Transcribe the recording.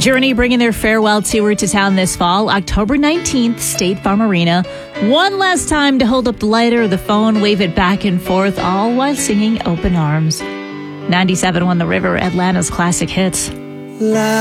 Journey bringing their farewell tour to town this fall, October 19th, State Farm Arena. One last time to hold up the lighter or the phone, wave it back and forth, all while singing Open Arms. 97.1 The River, Atlanta's classic hits.